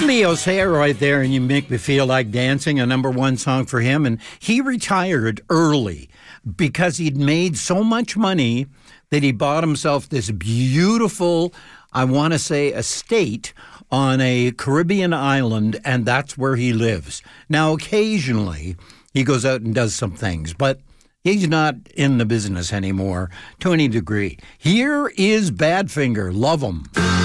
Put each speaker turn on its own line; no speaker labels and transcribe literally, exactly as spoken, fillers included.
Leo Sayer right there, and You Make Me Feel Like Dancing, a number one song for him. And he retired early because he'd made so much money that he bought himself this beautiful, I want to say, estate on a Caribbean island, and that's where he lives. Now, occasionally, he goes out and does some things, but he's not in the business anymore to any degree. Here is Badfinger. Love him.